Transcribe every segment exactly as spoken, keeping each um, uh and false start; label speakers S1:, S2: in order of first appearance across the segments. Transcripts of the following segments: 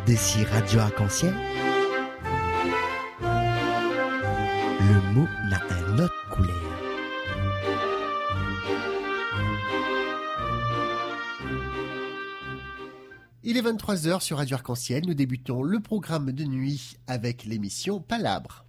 S1: D'ici Radio Arc-en-Ciel, le mot n'a un autre couleur. Il est vingt-trois heures sur Radio Arc-en-Ciel. Nous débutons le programme de nuit avec l'émission Palabre.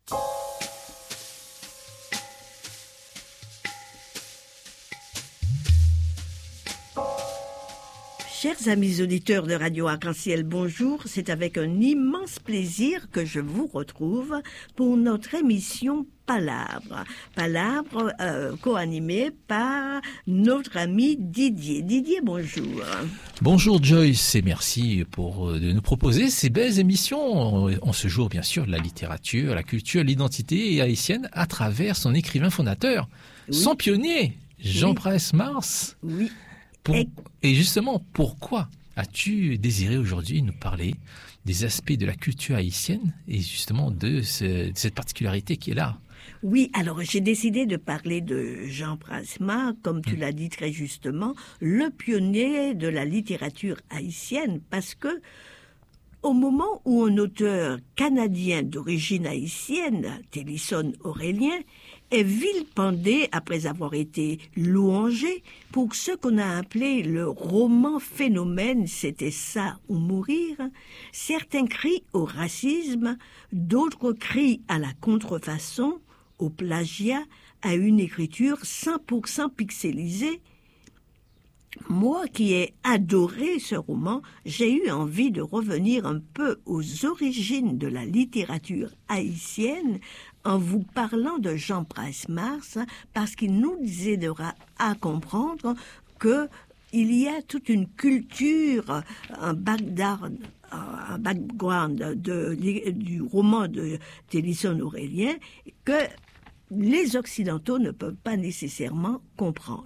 S2: Chers amis auditeurs de Radio Arc-en-Ciel, bonjour. C'est avec un immense plaisir que je vous retrouve pour notre émission Palabre. Palabre euh, co-animée par notre ami Didier. Didier, bonjour.
S3: Bonjour Joyce et merci pour euh, de nous proposer ces belles émissions en ce jour, bien sûr, de la littérature, la culture, l'identité haïtienne à travers son écrivain fondateur, oui. son pionnier, Jean-Prince oui. Mars.
S2: Oui.
S3: Pour, et... et justement, pourquoi as-tu désiré aujourd'hui nous parler des aspects de la culture haïtienne et justement de, ce, de cette particularité qui est là?
S2: Oui, alors j'ai décidé de parler de Jean-Prince Mars, comme tu mmh. l'as dit très justement, le pionnier de la littérature haïtienne, parce que au moment où un auteur canadien d'origine haïtienne, Tennyson Aurélien, est vilipendé après avoir été louangé pour ce qu'on a appelé le roman phénomène, c'était ça ou mourir, certains crient au racisme, d'autres crient à la contrefaçon, au plagiat, à une écriture cent pour cent pixelisée. Moi qui ai adoré ce roman, j'ai eu envie de revenir un peu aux origines de la littérature haïtienne en vous parlant de Jean-Prince Mars, parce qu'il nous aidera à comprendre que il y a toute une culture, un background, un background de, de, du roman de Tennyson Aurélien que les Occidentaux ne peuvent pas nécessairement comprendre.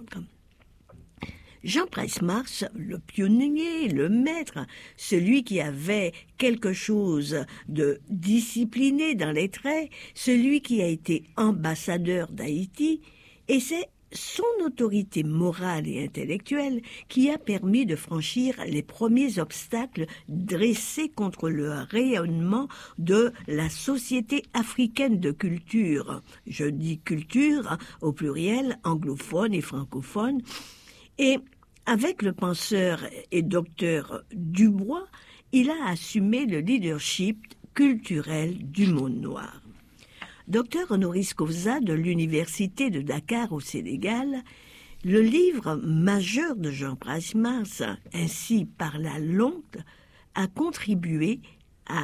S2: Jean-Prince Mars, le pionnier, le maître, celui qui avait quelque chose de discipliné dans les traits, celui qui a été ambassadeur d'Haïti, et c'est son autorité morale et intellectuelle qui a permis de franchir les premiers obstacles dressés contre le rayonnement de la société africaine de culture. Je dis culture au pluriel, anglophone et francophone. Et avec le penseur et docteur Dubois, il a assumé le leadership culturel du monde noir. Docteur honoris causa de l'université de Dakar au Sénégal, le livre majeur de Jean-Prince Mars, ainsi par la longue, a contribué à,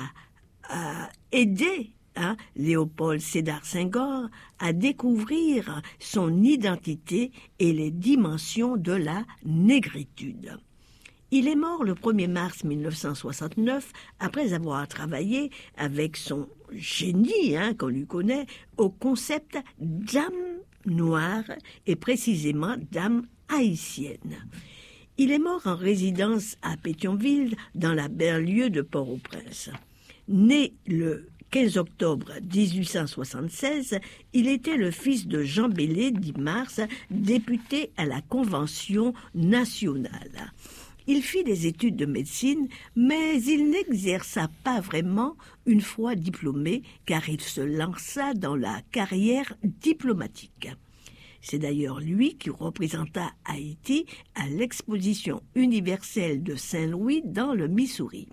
S2: à aider Hein, Léopold Sédar Senghor à découvrir son identité et les dimensions de la négritude. Il est mort le premier mars mille neuf cent soixante-neuf après avoir travaillé avec son génie, hein, qu'on lui connaît, au concept d'âme noire et précisément d'âme haïtienne. Il est mort en résidence à Pétionville dans la banlieue de Port-au-Prince. Né le quinze octobre dix-huit cent soixante-seize, il était le fils de Jean Bellé, dit Mars, député à la Convention nationale. Il fit des études de médecine, mais il n'exerça pas vraiment une fois diplômé, car il se lança dans la carrière diplomatique. C'est d'ailleurs lui qui représenta Haïti à l'exposition universelle de Saint-Louis dans le Missouri.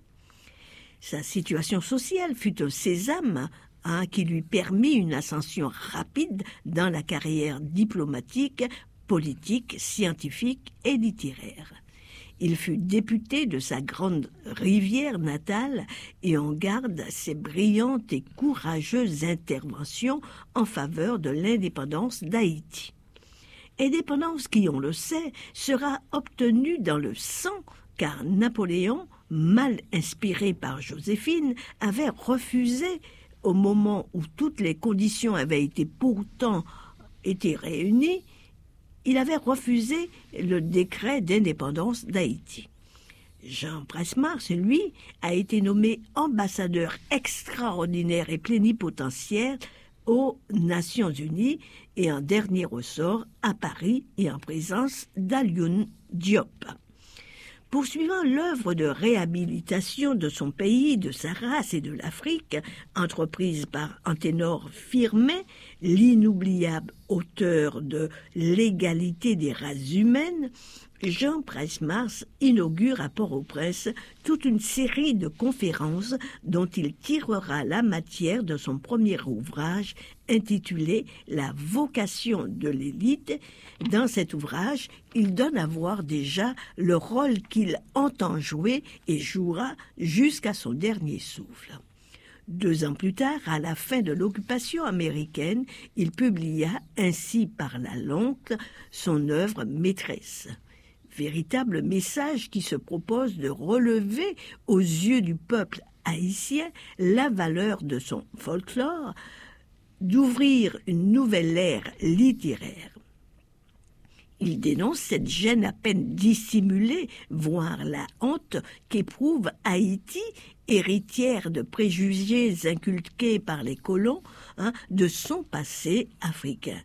S2: Sa situation sociale fut un sésame hein, qui lui permit une ascension rapide dans la carrière diplomatique, politique, scientifique et littéraire. Il fut député de sa grande rivière natale et on garde ses brillantes et courageuses interventions en faveur de l'indépendance d'Haïti. Indépendance qui, on le sait, sera obtenue dans le sang, car Napoléon, mal inspiré par Joséphine, avait refusé, au moment où toutes les conditions avaient été pourtant été réunies, il avait refusé le décret d'indépendance d'Haïti. Jean-Prince Mars, lui, a été nommé ambassadeur extraordinaire et plénipotentiaire aux Nations Unies et en dernier ressort à Paris et en présence d'Alioune Diop. Poursuivant l'œuvre de réhabilitation de son pays, de sa race et de l'Afrique, entreprise par Anténor Firmin, l'inoubliable auteur de L'égalité des races humaines, Jean Preiss-Mars inaugure à Port-au-Prince toute une série de conférences dont il tirera la matière de son premier ouvrage intitulé « La vocation de l'élite ». Dans cet ouvrage, il donne à voir déjà le rôle qu'il entend jouer et jouera jusqu'à son dernier souffle. Deux ans plus tard, à la fin de l'occupation américaine, il publia ainsi par la longue son œuvre maîtresse. Véritable message qui se propose de relever aux yeux du peuple haïtien la valeur de son folklore, d'ouvrir une nouvelle ère littéraire. Il dénonce cette gêne à peine dissimulée, voire la honte qu'éprouve Haïti, héritière de préjugés inculqués par les colons, hein, de son passé africain.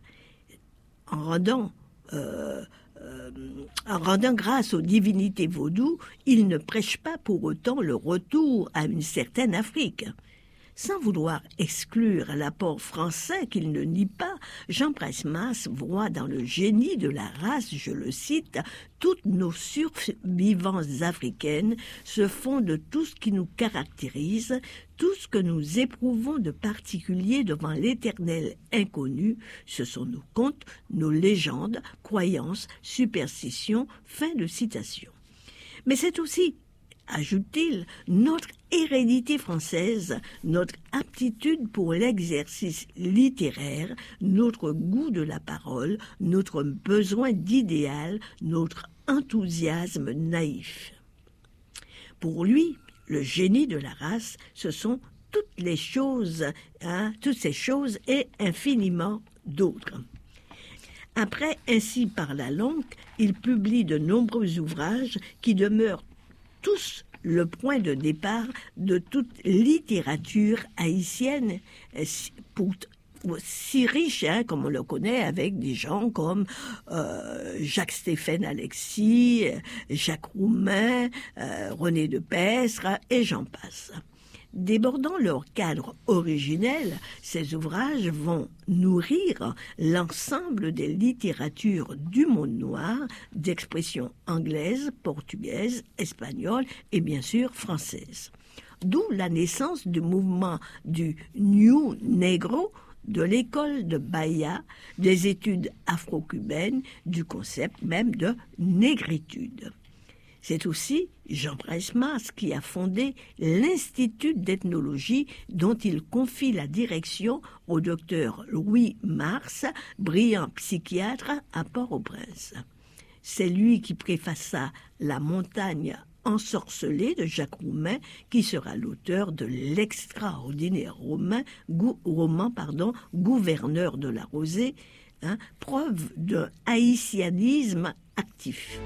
S2: En rendant... Euh, Euh, en rendant grâce aux divinités vaudoues, il ne prêche pas pour autant le retour à une certaine Afrique. Sans vouloir exclure l'apport français qu'il ne nie pas, Jean Preiss-Mars voit dans le génie de la race, je le cite, « toutes nos survivances africaines se font de tout ce qui nous caractérise, tout ce que nous éprouvons de particulier devant l'éternel inconnu, ce sont nos contes, nos légendes, croyances, superstitions. » Fin de citation. Mais c'est aussi, ajoute-t-il, notre hérédité française, notre aptitude pour l'exercice littéraire, notre goût de la parole, notre besoin d'idéal, notre enthousiasme naïf. Pour lui, le génie de la race, ce sont toutes les choses, hein, toutes ces choses et infiniment d'autres. Après Ainsi par la longue, il publie de nombreux ouvrages qui demeurent tous le point de départ de toute littérature haïtienne, pour, si riche, hein, comme on le connaît, avec des gens comme euh, Jacques-Stéphane Alexis, Jacques Roumain, euh, René de Pestre, et j'en passe. Débordant leur cadre originel, ces ouvrages vont nourrir l'ensemble des littératures du monde noir, d'expression anglaise, portugaise, espagnole et bien sûr française. D'où la naissance du mouvement du New Negro, de l'école de Bahia, des études afro-cubaines, du concept même de négritude. C'est aussi Jean Preiss-Mars qui a fondé l'Institut d'ethnologie dont il confie la direction au docteur Louis Mars, brillant psychiatre à Port-au-Prince. C'est lui qui préfaça La montagne ensorcelée de Jacques Roumain, qui sera l'auteur de l'extraordinaire roman, gou, roman pardon, Gouverneur de la Rosée, hein, preuve d'un haïtianisme actif.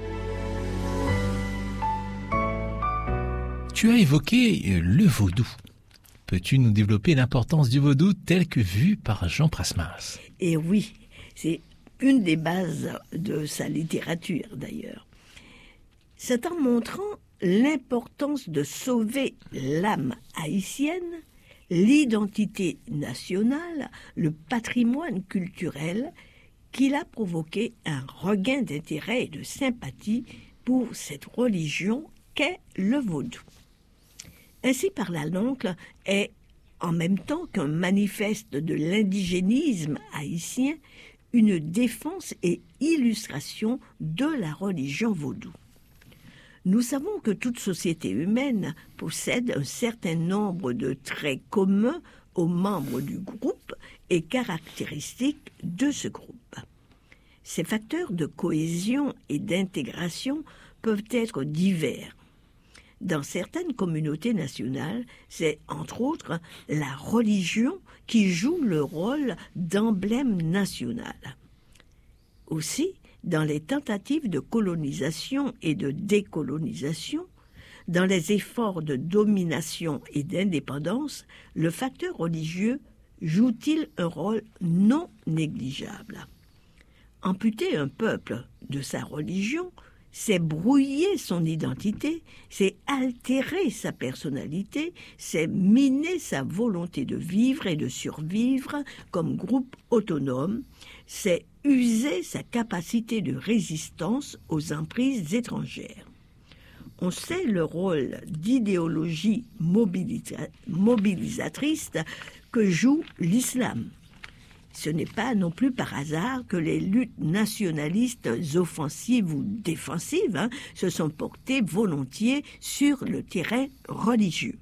S3: Tu as évoqué le vaudou. Peux-tu nous développer l'importance du vaudou tel que vu par Jean Preiss-Mars ?
S2: Et oui, c'est une des bases de sa littérature d'ailleurs. C'est en montrant l'importance de sauver l'âme haïtienne, l'identité nationale, le patrimoine culturel, qu'il a provoqué un regain d'intérêt et de sympathie pour cette religion qu'est le vaudou. Ainsi par la longue est, en même temps qu'un manifeste de l'indigénisme haïtien, une défense et illustration de la religion vaudou. Nous savons que toute société humaine possède un certain nombre de traits communs aux membres du groupe et caractéristiques de ce groupe. Ces facteurs de cohésion et d'intégration peuvent être divers. Dans certaines communautés nationales, c'est entre autres la religion qui joue le rôle d'emblème national. Aussi, dans les tentatives de colonisation et de décolonisation, dans les efforts de domination et d'indépendance, le facteur religieux joue-t-il un rôle non négligeable. Amputer un peuple de sa religion, c'est brouiller son identité, c'est altérer sa personnalité, c'est miner sa volonté de vivre et de survivre comme groupe autonome, c'est user sa capacité de résistance aux emprises étrangères. On sait le rôle d'idéologie mobilisa- mobilisatrice que joue l'islam. Ce n'est pas non plus par hasard que les luttes nationalistes offensives ou défensives hein, se sont portées volontiers sur le terrain religieux.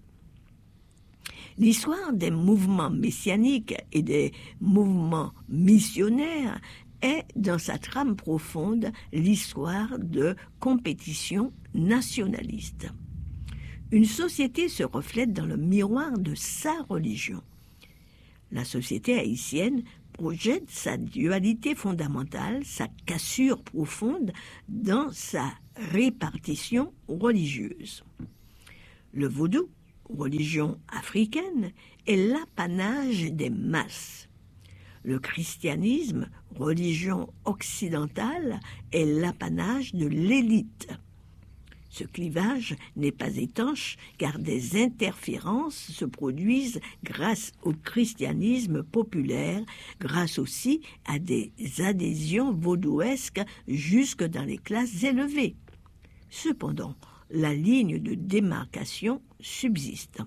S2: L'histoire des mouvements messianiques et des mouvements missionnaires est, dans sa trame profonde, l'histoire de compétition nationaliste. Une société se reflète dans le miroir de sa religion. La société haïtienne projette sa dualité fondamentale, sa cassure profonde dans sa répartition religieuse. Le vaudou, religion africaine, est l'apanage des masses. Le christianisme, religion occidentale, est l'apanage de l'élite. Ce clivage n'est pas étanche car des interférences se produisent grâce au christianisme populaire, grâce aussi à des adhésions vaudouesques jusque dans les classes élevées. Cependant, la ligne de démarcation subsiste.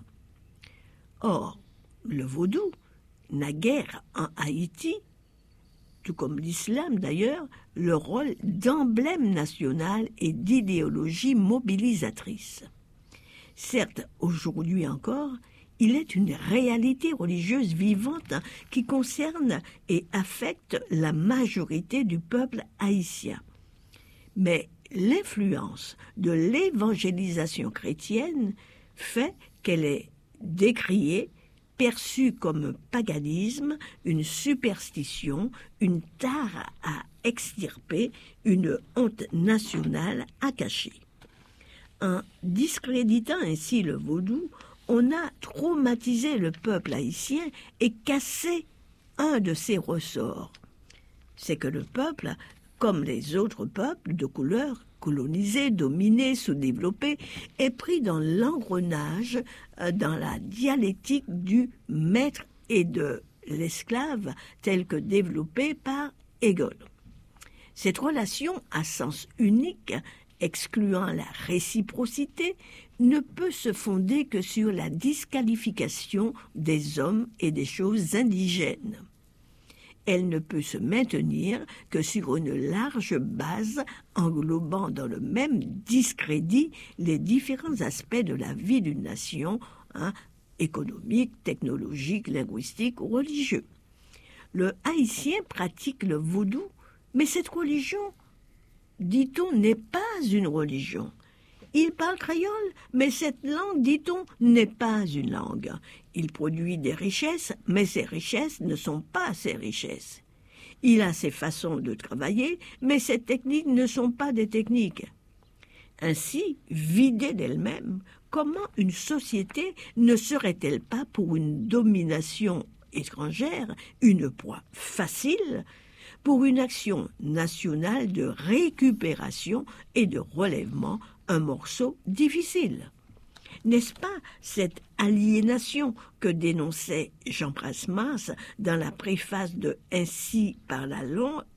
S2: Or, le vaudou n'a guère en Haïti, tout comme l'islam d'ailleurs, le rôle d'emblème national et d'idéologie mobilisatrice. Certes, aujourd'hui encore, il est une réalité religieuse vivante qui concerne et affecte la majorité du peuple haïtien. Mais l'influence de l'évangélisation chrétienne fait qu'elle est décriée, perçue comme paganisme, une superstition, une tare à extirper, une honte nationale à cacher. En discréditant ainsi le vaudou, on a traumatisé le peuple haïtien et cassé un de ses ressorts. C'est que le peuple, comme les autres peuples de couleur, colonisés, dominés, sous-développés, est pris dans l'engrenage, dans la dialectique du maître et de l'esclave, telle que développée par Hegel. Cette relation à sens unique, excluant la réciprocité, ne peut se fonder que sur la disqualification des hommes et des choses indigènes. Elle ne peut se maintenir que sur une large base englobant dans le même discrédit les différents aspects de la vie d'une nation, hein, économique, technologique, linguistique ou religieux. Le haïtien pratique le vaudou, mais cette religion, dit-on, n'est pas une religion. Il parle créole, mais cette langue, dit-on, n'est pas une langue. Il produit des richesses, mais ces richesses ne sont pas ses richesses. Il a ses façons de travailler, mais ces techniques ne sont pas des techniques. Ainsi, vidée d'elle-même, comment une société ne serait-elle pas pour une domination étrangère une proie facile, pour une action nationale de récupération et de relèvement, un morceau difficile? N'est-ce pas cette aliénation que dénonçait Jean Prasmas dans la préface de « Ainsi parla l'oncle »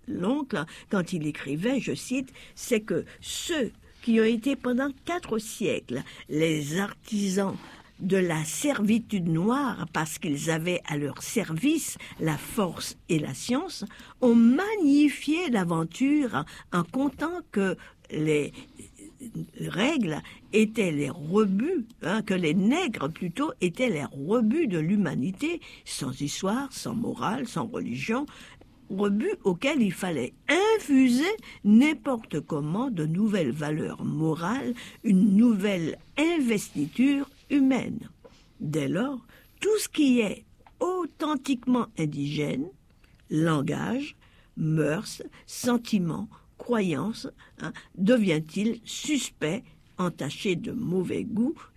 S2: quand il écrivait, je cite, « c'est que ceux qui ont été pendant quatre siècles les artisans de la servitude noire parce qu'ils avaient à leur service la force et la science, ont magnifié l'aventure en comptant que les règles étaient les rebuts, hein, que les nègres plutôt étaient les rebuts de l'humanité, sans histoire, sans morale, sans religion, rebuts auxquels il fallait infuser n'importe comment de nouvelles valeurs morales, une nouvelle investiture humaine. Dès lors, tout ce qui est authentiquement indigène, langage, mœurs, sentiments, croyances, hein, devient-il suspect, entaché de mauvais goût,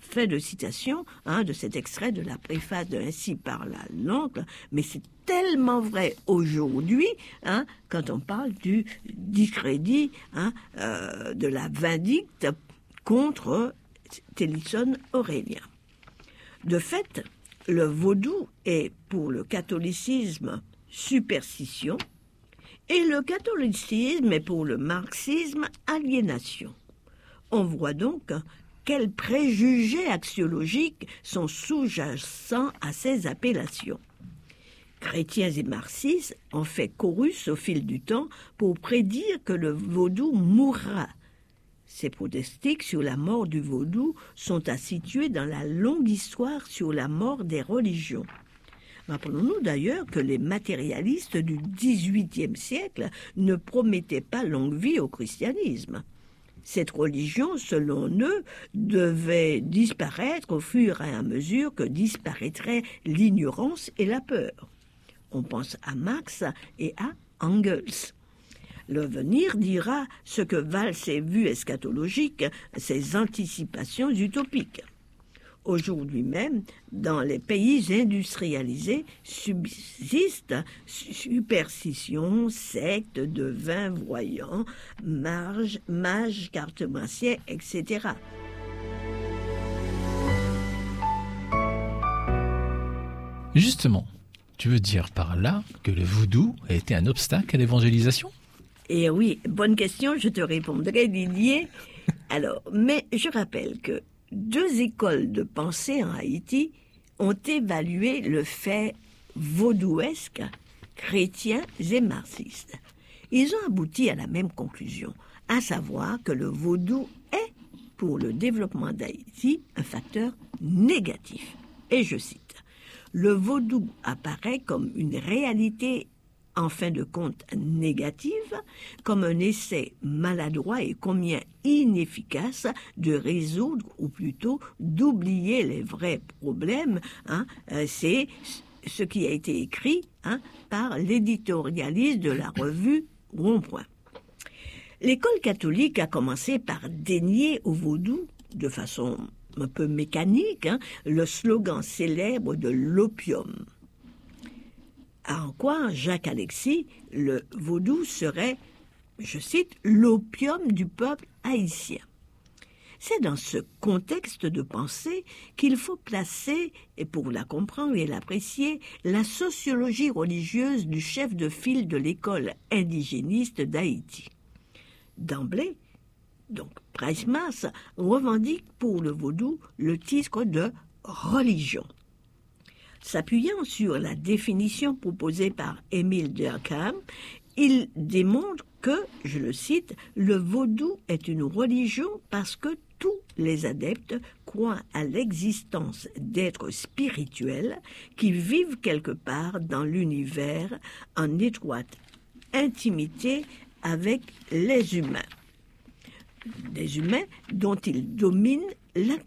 S2: Fin de citation hein, de cet extrait de la préface de Ainsi parla l'oncle, mais c'est tellement vrai aujourd'hui hein, quand on parle du discrédit hein, euh, de la vindicte contre Tennyson Aurélien. De fait, le vaudou est pour le catholicisme superstition et le catholicisme est pour le marxisme aliénation. On voit donc quels préjugés axiologiques sont sous-jacents à ces appellations. Chrétiens et marxistes ont fait chorus au fil du temps pour prédire que le vaudou mourra. Ces pronostics sur la mort du vaudou sont à situer dans la longue histoire sur la mort des religions. Rappelons-nous d'ailleurs que les matérialistes du dix-huitième siècle ne promettaient pas longue vie au christianisme. Cette religion, selon eux, devait disparaître au fur et à mesure que disparaîtraient l'ignorance et la peur. On pense à Marx et à Engels. L'avenir dira ce que valent ces vues eschatologiques, ces anticipations utopiques. Aujourd'hui même, dans les pays industrialisés, subsistent superstitions, sectes, devins, voyants, mages, mages, cartomanciens, et cetera.
S3: Justement, tu veux dire par là que le vaudou a été un obstacle à l'évangélisation ?
S2: Eh oui, bonne question, je te répondrai, Didier. Alors, mais je rappelle que deux écoles de pensée en Haïti ont évalué le fait vaudouesque, chrétiens et marxistes. Ils ont abouti à la même conclusion, à savoir que le vaudou est, pour le développement d'Haïti, un facteur négatif. Et je cite, « Le vaudou apparaît comme une réalité en fin de compte négative, comme un essai maladroit et combien inefficace de résoudre, ou plutôt d'oublier les vrais problèmes. Hein, c'est ce qui a été écrit hein, par l'éditorialiste de la revue Rond-Point. L'école catholique a commencé par dénier au vaudou, de façon un peu mécanique, hein, le slogan célèbre de l'opium. En quoi Jacques Alexis, le vaudou serait, je cite, l'opium du peuple haïtien. C'est dans ce contexte de pensée qu'il faut placer, et pour la comprendre et l'apprécier, la sociologie religieuse du chef de file de l'école indigéniste d'Haïti. D'emblée, donc Price Mars revendique pour le vaudou le titre de religion. S'appuyant sur la définition proposée par Émile Durkheim, il démontre que, je le cite, « le vaudou est une religion parce que tous les adeptes croient à l'existence d'êtres spirituels qui vivent quelque part dans l'univers en étroite intimité avec les humains. Des humains dont ils dominent l'activité. »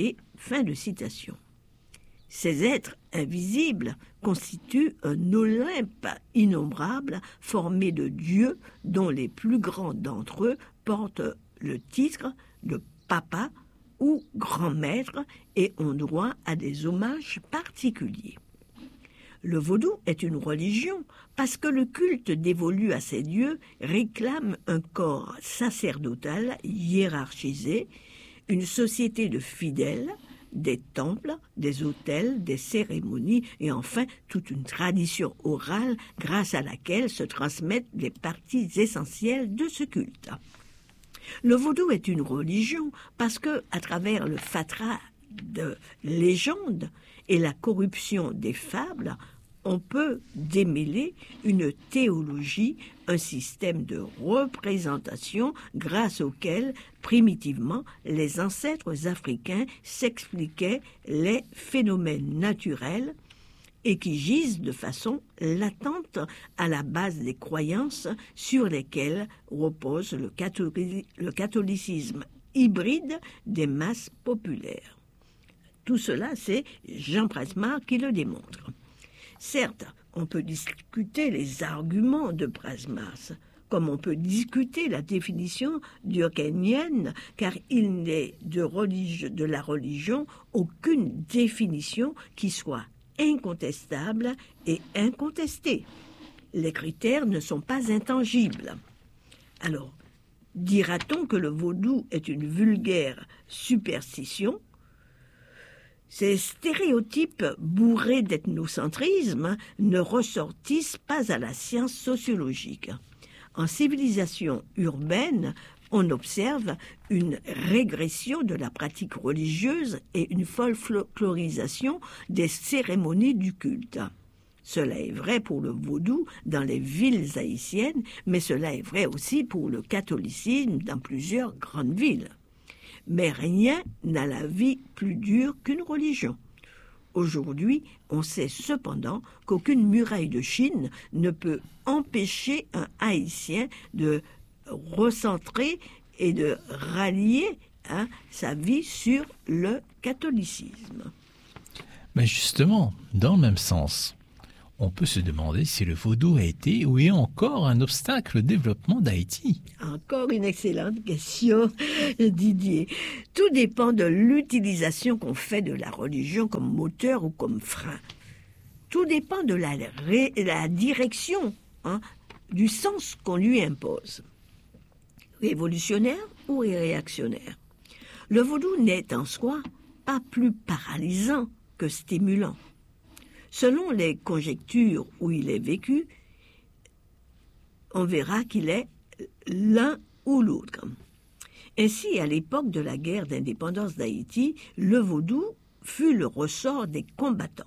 S2: Fin de citation. Ces êtres invisibles constituent un Olympe innombrable formé de dieux dont les plus grands d'entre eux portent le titre de papa ou grand maître et ont droit à des hommages particuliers. Le vaudou est une religion parce que le culte dévolu à ces dieux réclame un corps sacerdotal hiérarchisé, une société de fidèles, des temples, des autels, des cérémonies et enfin toute une tradition orale grâce à laquelle se transmettent les parties essentielles de ce culte. Le vaudou est une religion parce que, à travers le fatras de légendes et la corruption des fables, on peut démêler une théologie, un système de représentation grâce auquel, primitivement, les ancêtres africains s'expliquaient les phénomènes naturels et qui gisent de façon latente à la base des croyances sur lesquelles repose le, catholi- le catholicisme hybride des masses populaires. Tout cela, c'est Jean Prasmar qui le démontre. Certes, on peut discuter les arguments de Prasmar. comme on peut discuter la définition durkheimienne, car il n'est de, religi- de la religion aucune définition qui soit incontestable et incontestée. Les critères ne sont pas intangibles. Alors, dira-t-on que le vaudou est une vulgaire superstition ? Ces stéréotypes bourrés d'ethnocentrisme ne ressortissent pas à la science sociologique. En civilisation urbaine, on observe une régression de la pratique religieuse et une folklorisation des cérémonies du culte. Cela est vrai pour le vaudou dans les villes haïtiennes, mais cela est vrai aussi pour le catholicisme dans plusieurs grandes villes. Mais rien n'a la vie plus dure qu'une religion. Aujourd'hui, on sait cependant qu'aucune muraille de Chine ne peut empêcher un Haïtien de recentrer et de rallier hein, sa vie sur le catholicisme.
S3: Mais justement, dans le même sens, on peut se demander si le vaudou a été ou est encore un obstacle au développement d'Haïti.
S2: Encore une excellente question, Didier. Tout dépend de l'utilisation qu'on fait de la religion comme moteur ou comme frein. Tout dépend de la, ré, la direction, hein, du sens qu'on lui impose. Révolutionnaire ou réactionnaire. Le vaudou n'est en soi pas plus paralysant que stimulant. Selon les conjectures où il est vécu, on verra qu'il est l'un ou l'autre. Ainsi, à l'époque de la guerre d'indépendance d'Haïti, le vaudou fut le ressort des combattants.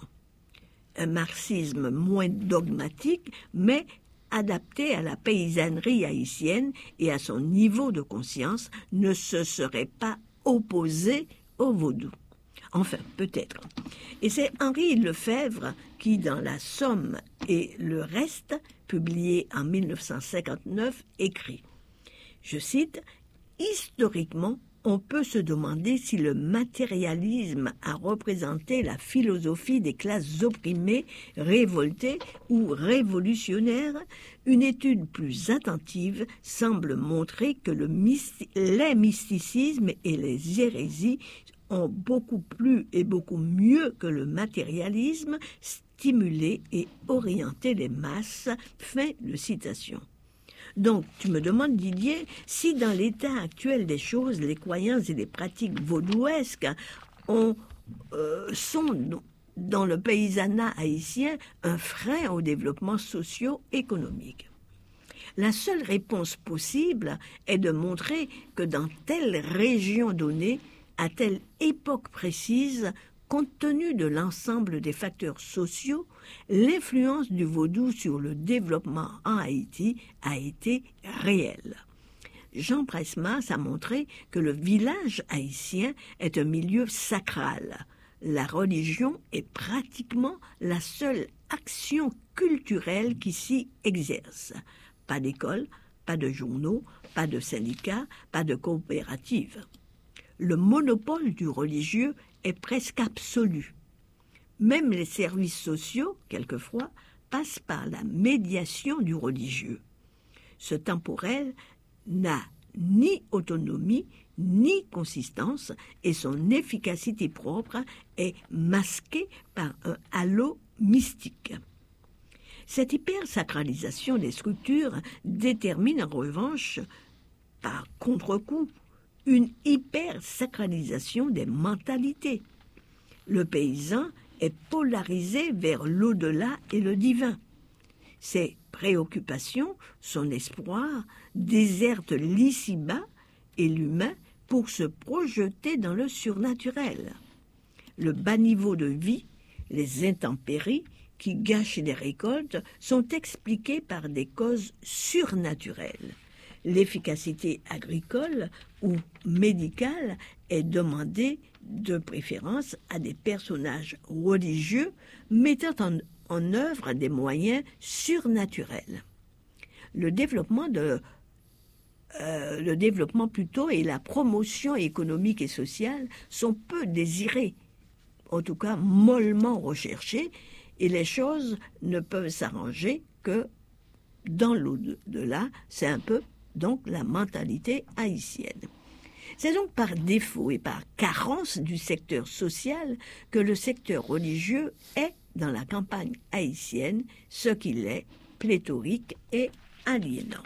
S2: Un marxisme moins dogmatique, mais adapté à la paysannerie haïtienne et à son niveau de conscience, ne se serait pas opposé au vaudou. Enfin, peut-être. Et c'est Henri Lefebvre qui, dans La Somme et le reste, publié en mille neuf cent cinquante-neuf, écrit, je cite, « Historiquement, on peut se demander si le matérialisme a représenté la philosophie des classes opprimées, révoltées ou révolutionnaires. Une étude plus attentive semble montrer que le mysti- les mysticismes et les hérésies ont beaucoup plus et beaucoup mieux que le matérialisme stimulé et orienté les masses. » Fin de citation. Donc, tu me demandes, Didier, si dans l'état actuel des choses, les croyances et les pratiques vaudouesques ont, euh, sont dans le paysanat haïtien un frein au développement socio-économique. La seule réponse possible est de montrer que dans telle région donnée, à telle époque précise, compte tenu de l'ensemble des facteurs sociaux, l'influence du vaudou sur le développement en Haïti a été réelle. Jean Presmas a montré que le village haïtien est un milieu sacral. La religion est pratiquement la seule action culturelle qui s'y exerce. Pas d'école, pas de journaux, pas de syndicats, pas de coopératives. Le monopole du religieux est presque absolu. Même les services sociaux, quelquefois, passent par la médiation du religieux. Ce temporel n'a ni autonomie, ni consistance, et son efficacité propre est masquée par un halo mystique. Cette hypersacralisation des structures détermine en revanche, par contre-coup, une hypersacralisation des mentalités. Le paysan est polarisé vers l'au-delà et le divin. Ses préoccupations, son espoir, désertent l'ici-bas et l'humain pour se projeter dans le surnaturel. Le bas niveau de vie, les intempéries qui gâchent les récoltes sont expliquées par des causes surnaturelles. L'efficacité agricole ou médicale est demandée de préférence à des personnages religieux mettant en, en œuvre des moyens surnaturels. Le développement de euh, le développement plutôt et la promotion économique et sociale sont peu désirés, en tout cas mollement recherchés, et les choses ne peuvent s'arranger que dans l'au-delà, c'est un peu donc la mentalité haïtienne. C'est donc par défaut et par carence du secteur social que le secteur religieux est, dans la campagne haïtienne, ce qu'il est, pléthorique et aliénant.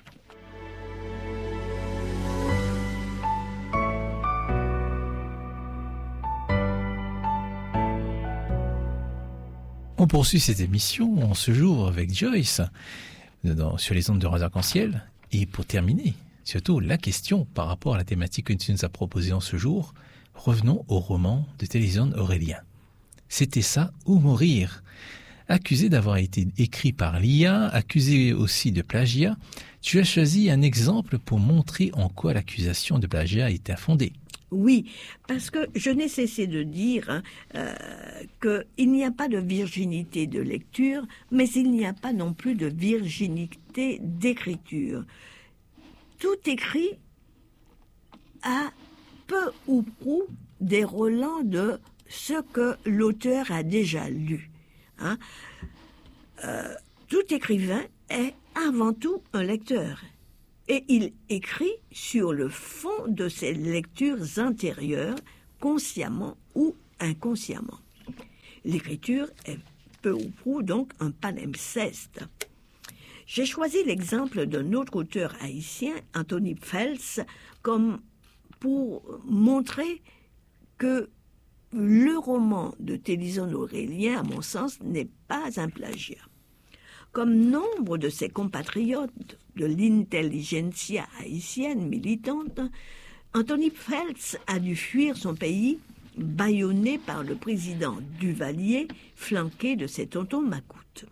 S3: On poursuit cette émission en ce jour avec Joyce dans, sur les ondes de Radio Arc-en-Ciel. Et pour terminer, surtout la question par rapport à la thématique que tu nous as proposée en ce jour, revenons au roman de Télézone Aurélien. C'était ça ou mourir. Accusé d'avoir été écrit par l'I A, accusé aussi de plagiat, tu as choisi un exemple pour montrer en quoi l'accusation de plagiat était infondée.
S2: Oui, parce que je n'ai cessé de dire hein, euh, qu'il n'y a pas de virginité de lecture, mais il n'y a pas non plus de virginité d'écriture. Tout écrit a peu ou prou des relents de ce que l'auteur a déjà lu. Hein. Euh, tout écrivain est avant tout un lecteur. Et il écrit sur le fond de ses lectures antérieures, consciemment ou inconsciemment. L'écriture est peu ou prou donc un palimpseste. J'ai choisi l'exemple d'un autre auteur haïtien, Anthony Fels, comme pour montrer que le roman de Télézone Aurélien, à mon sens, n'est pas un plagiat. Comme nombre de ses compatriotes de l'intelligentsia haïtienne militante, Anthony Fels a dû fuir son pays, bâillonné par le président Duvalier, flanqué de ses tontons macoutes.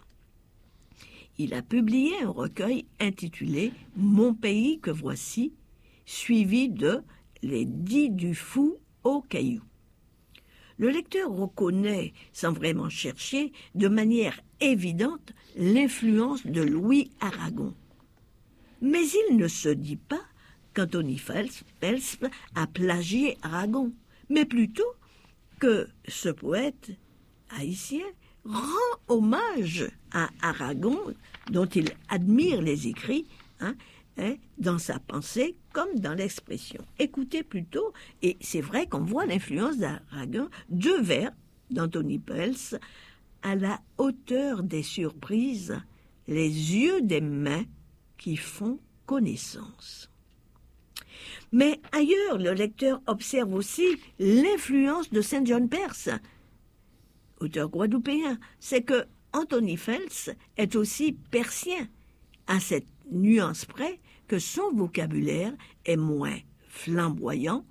S2: Il a publié un recueil intitulé « Mon pays que voici », suivi de « Les dix du fou au caillou ». Le lecteur reconnaît, sans vraiment chercher, de manière évidente, l'influence de Louis Aragon. Mais il ne se dit pas qu'Anthony Fels a plagié Aragon, mais plutôt que ce poète haïtien rend hommage à Aragon, dont il admire les écrits, hein, hein, dans sa pensée comme dans l'expression. Écoutez plutôt, et c'est vrai qu'on voit l'influence d'Aragon, deux vers d'Anthony Fels, à la hauteur des surprises, les yeux des mains qui font connaissance. Mais ailleurs, le lecteur observe aussi l'influence de Saint John Perse, auteur guadeloupéen. C'est que Anthony Fels est aussi persien, à cette nuance près que son vocabulaire est moins flamboyant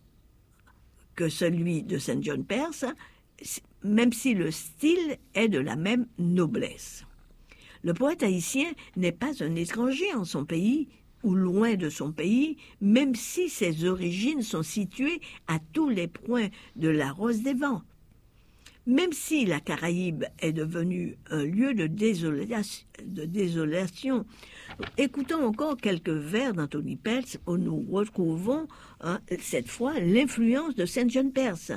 S2: que celui de Saint John Perse, même si le style est de la même noblesse. Le poète haïtien n'est pas un étranger en son pays, ou loin de son pays, même si ses origines sont situées à tous les points de la Rose des Vents. Même si la Caraïbe est devenue un lieu de désolation, de désolation, écoutons encore quelques vers d'Anthony Fels où nous retrouvons hein, cette fois l'influence de Saint John Perse.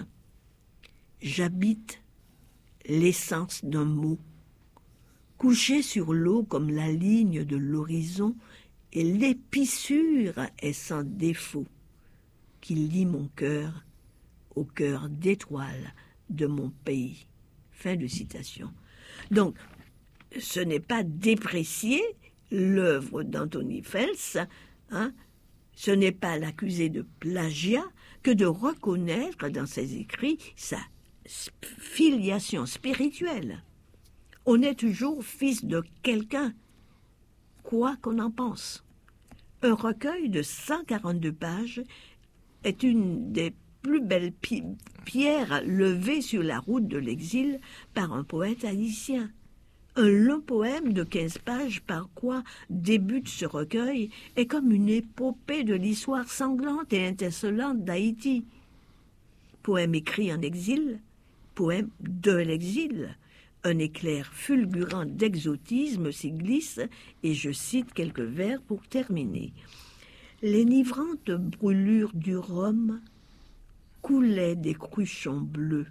S2: J'habite l'essence d'un mot, couché sur l'eau comme la ligne de l'horizon, et l'épissure est sans défaut, qui lie mon cœur au cœur d'étoiles de mon pays. Fin de citation. Donc, ce n'est pas déprécier l'œuvre d'Anthony Fels, hein, ce n'est pas l'accuser de plagiat que de reconnaître dans ses écrits sa filiation spirituelle. On est toujours fils de quelqu'un, quoi qu'on en pense. Un recueil de cent quarante-deux pages est une des plus belles pi- pierres levées sur la route de l'exil par un poète haïtien. Un long poème de quinze pages par quoi débute ce recueil est comme une épopée de l'histoire sanglante et insolente d'Haïti. Poème écrit en exil, poème de l'exil. Un éclair fulgurant d'exotisme s'y glisse, et je cite quelques vers pour terminer. L'énivrante brûlure du rhum coulait des cruchons bleus,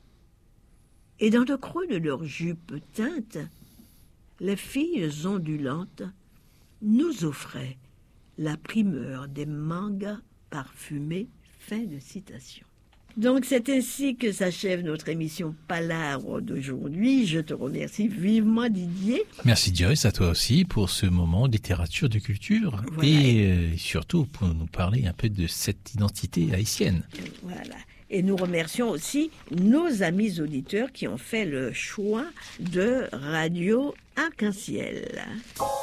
S2: et dans le creux de leurs jupes teintes, les filles ondulantes nous offrait la primeur des mangas parfumés. Fin de citation. Donc c'est ainsi que s'achève notre émission Palabre d'aujourd'hui. Je te remercie vivement, Didier.
S3: Merci Joyce, à toi aussi pour ce moment de littérature de culture voilà. et euh, surtout pour nous parler un peu de cette identité haïtienne.
S2: Voilà. Et nous remercions aussi nos amis auditeurs qui ont fait le choix de Radio Arc-en-Ciel.